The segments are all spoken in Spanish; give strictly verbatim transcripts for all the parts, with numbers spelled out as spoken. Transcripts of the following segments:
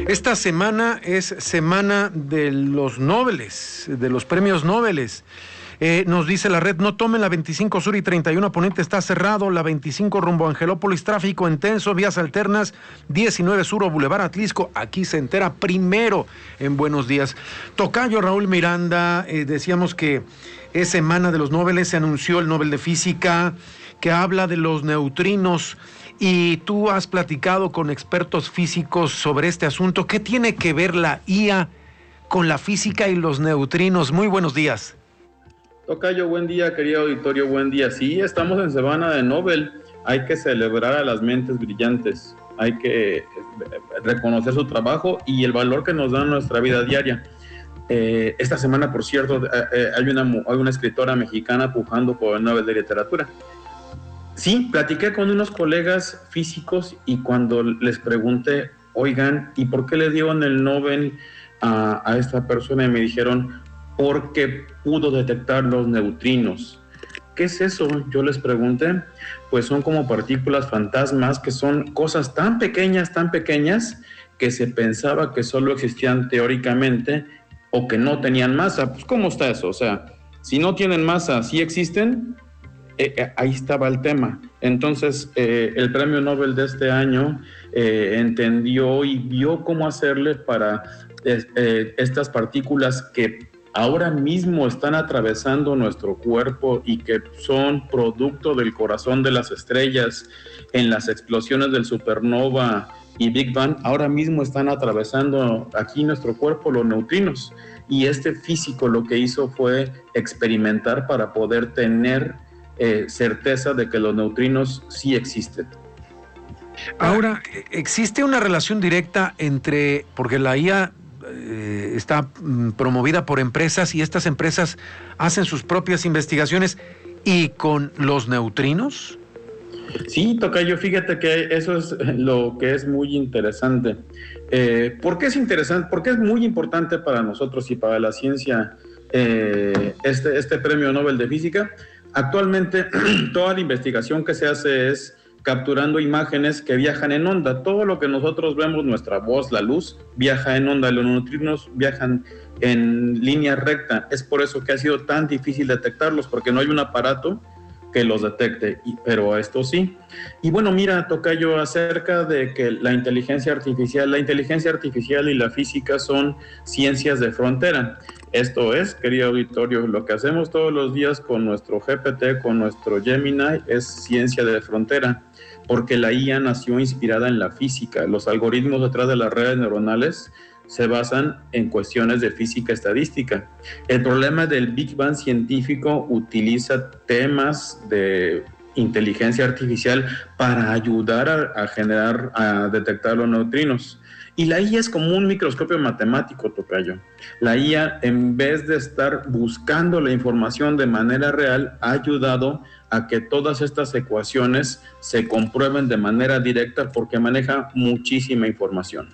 Esta semana es semana de los Nobeles, de los premios Nobeles. Eh, nos dice la red, no tomen la veinticinco Sur y treinta y uno Poniente, está cerrado, la veinticinco rumbo a Angelópolis, tráfico intenso, vías alternas, diecinueve Sur o Boulevard Atlisco, aquí se entera primero en Buenos Días. Tocayo Raúl Miranda, eh, decíamos que es semana de los Nobeles, se anunció el Nobel de Física, que habla de los neutrinos, y tú has platicado con expertos físicos sobre este asunto. ¿Qué tiene que ver la I A con la física y los neutrinos? Muy buenos días. Tocayo, buen día, querido auditorio, buen día. Sí, estamos en semana de Nobel, hay que celebrar a las mentes brillantes, hay que reconocer su trabajo y el valor que nos dan en nuestra vida diaria. Eh, esta semana, por cierto, eh, hay, una, hay una escritora mexicana pujando por el Nobel de Literatura. Sí, platiqué con unos colegas físicos y cuando les pregunté, oigan, ¿y por qué le dieron el Nobel a, a esta persona? Y me dijeron, porque pudo detectar los neutrinos. ¿Qué es eso? Yo les pregunté. Pues son como partículas fantasmas, que son cosas tan pequeñas, tan pequeñas, que se pensaba que solo existían teóricamente o que no tenían masa. Pues, ¿cómo está eso? O sea, si no tienen masa, ¿sí existen? Eh, eh, ahí estaba el tema. Entonces, eh, el premio Nobel de este año eh, entendió y vio cómo hacerle para eh, eh, estas partículas que ahora mismo están atravesando nuestro cuerpo y que son producto del corazón de las estrellas en las explosiones del supernova y Big Bang, ahora mismo están atravesando aquí nuestro cuerpo los neutrinos. Y este físico lo que hizo fue experimentar para poder tener eh, certeza de que los neutrinos sí existen. Ahora, ¿existe una relación directa entre, porque la I A eh, está mm, promovida por empresas y estas empresas hacen sus propias investigaciones, y con los neutrinos? Sí, Tocayo, fíjate que eso es lo que es muy interesante. Eh, ¿Por qué es interesante? Porque es muy importante para nosotros y para la ciencia eh, este, este premio Nobel de Física. Actualmente toda la investigación que se hace es capturando imágenes que viajan en onda. Todo lo que nosotros vemos, nuestra voz, la luz, viaja en onda. Los neutrinos viajan en línea recta. Es por eso que ha sido tan difícil detectarlos, porque no hay un aparato que los detecte, pero esto sí. Y bueno, mira, Tocayo, acerca de que la inteligencia artificial, la inteligencia artificial y la física son ciencias de frontera. Esto es, querido auditorio, lo que hacemos todos los días con nuestro G P T, con nuestro Gemini, es ciencia de frontera, porque la I A nació inspirada en la física. Los algoritmos detrás de las redes neuronales se basan en cuestiones de física estadística. El problema del Big Bang científico utiliza temas de inteligencia artificial para ayudar a, a generar, a detectar los neutrinos. Y la I A es como un microscopio matemático, Tocayo. La I A, en vez de estar buscando la información de manera real, ha ayudado a que todas estas ecuaciones se comprueben de manera directa porque maneja muchísima información.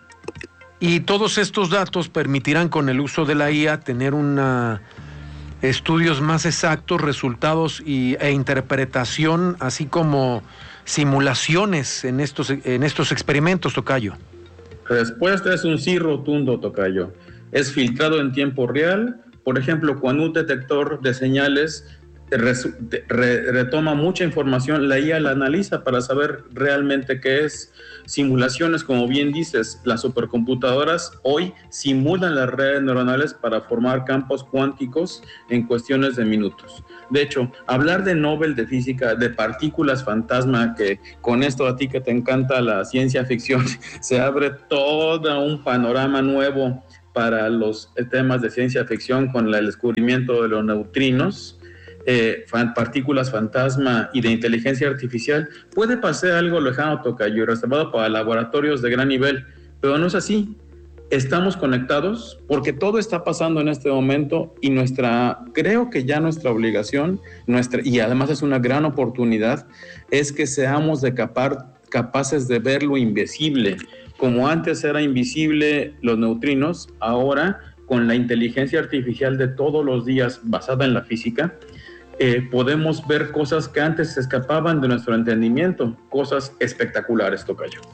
Y todos estos datos permitirán, con el uso de la I A, tener una, estudios más exactos, resultados y, e interpretación, así como simulaciones en estos, en estos experimentos, Tocayo. Respuesta es un sí rotundo, Tocayo. Es filtrado en tiempo real. Por ejemplo, cuando un detector de señales Re, re, retoma mucha información, la I A la analiza para saber realmente qué es. Simulaciones, como bien dices, las supercomputadoras hoy simulan las redes neuronales para formar campos cuánticos en cuestiones de minutos. De hecho, hablar de Nobel de Física, de partículas fantasma, que con esto a ti que te encanta la ciencia ficción, se abre todo un panorama nuevo para los temas de ciencia ficción con el descubrimiento de los neutrinos. Eh, fan, partículas fantasma y de inteligencia artificial, puede parecer algo lejano, Tocayo, y reservado para laboratorios de gran nivel, pero no es así. Estamos conectados porque todo está pasando en este momento y nuestra, creo que ya nuestra obligación, nuestra, y además es una gran oportunidad, es que seamos de capar, capaces de ver lo invisible. Como antes era invisible los neutrinos, ahora con la inteligencia artificial de todos los días basada en la física, Eh, podemos ver cosas que antes se escapaban de nuestro entendimiento, cosas espectaculares, Tocayo.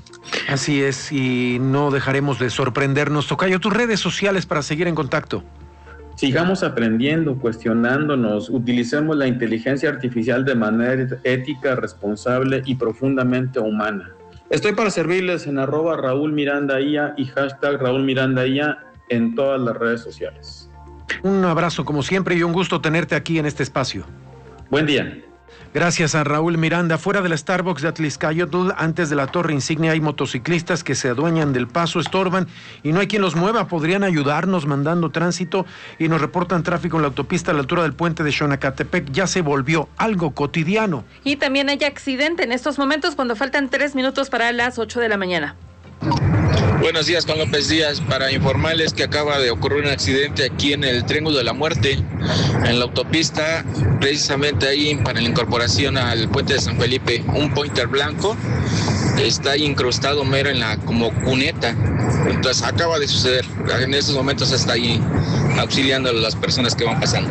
Así es, y no dejaremos de sorprendernos. Tocayo, tus redes sociales para seguir en contacto. Sigamos aprendiendo, cuestionándonos, utilicemos la inteligencia artificial de manera ética, responsable y profundamente humana. Estoy para servirles en arroba Raúl Miranda I A y hashtag Raúl Miranda I A en todas las redes sociales. Un abrazo como siempre y un gusto tenerte aquí en este espacio. Buen día. Gracias a Raúl Miranda. Fuera de la Starbucks de Atlixcayotl, antes de la torre insignia, hay motociclistas que se adueñan del paso, estorban y no hay quien los mueva. Podrían ayudarnos mandando tránsito y nos reportan tráfico en la autopista a la altura del puente de Xonacatepec. Ya se volvió algo cotidiano. Y también hay accidente en estos momentos cuando faltan tres minutos para las ocho de la mañana. Buenos días, Juan López Díaz. Para informarles que acaba de ocurrir un accidente aquí en el Triángulo de la Muerte, en la autopista, precisamente ahí para la incorporación al puente de San Felipe. Un Pointer blanco está ahí incrustado mero en la como cuneta. Entonces acaba de suceder. En estos momentos está ahí auxiliando a las personas que van pasando.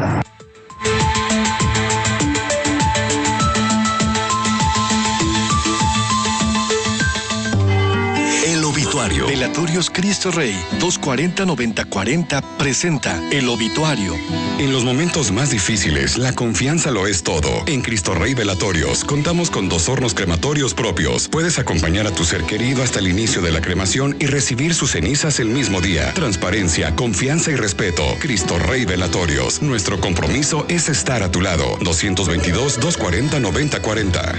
Velatorios Cristo Rey doscientos cuarenta noventa cuarenta presenta El Obituario. En los momentos más difíciles, la confianza lo es todo. En Cristo Rey Velatorios contamos con dos hornos crematorios propios. Puedes acompañar a tu ser querido hasta el inicio de la cremación y recibir sus cenizas el mismo día. Transparencia, confianza y respeto. Cristo Rey Velatorios. Nuestro compromiso es estar a tu lado. doscientos veintidós, doscientos cuarenta, noventa cuarenta.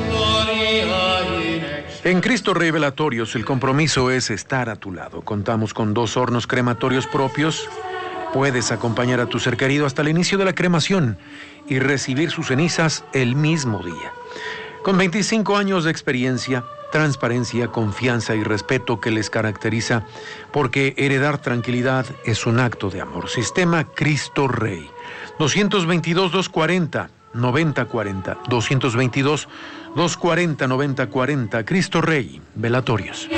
En Cristo Rey Velatorios, el compromiso es estar a tu lado. Contamos con dos hornos crematorios propios. Puedes acompañar a tu ser querido hasta el inicio de la cremación y recibir sus cenizas el mismo día. Con veinticinco años de experiencia, transparencia, confianza y respeto que les caracteriza, porque heredar tranquilidad es un acto de amor. Sistema Cristo Rey. doscientos veintidós, doscientos cuarenta, noventa cuarenta. doscientos veintidós, doscientos cuarenta, noventa cuarenta. Cristo Rey Velatorios.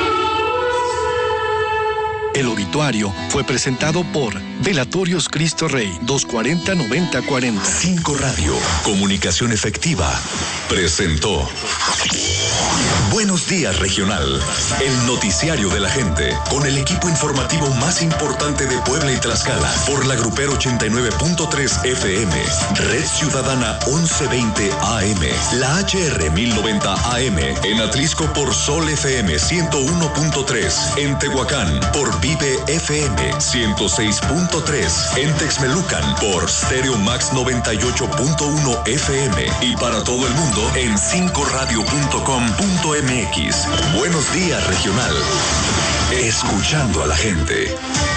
El Obituario fue presentado por Velatorios Cristo Rey doscientos cuarenta, noventa cuarenta. Cinco Radio, comunicación efectiva, presentó Buenos Días Regional, el noticiario de la gente, con el equipo informativo más importante de Puebla y Tlaxcala, por la Grupero ochenta y nueve punto tres F M, Red Ciudadana once veinte A M, la H R mil noventa A M, en Atlisco por Sol F M ciento uno punto tres, en Tehuacán por Vive F M ciento seis punto tres, en Texmelucan por Stereo Max noventa y ocho punto uno F M y para todo el mundo en cinco radio punto com punto m x. Buenos Días Regional. Escuchando a la gente.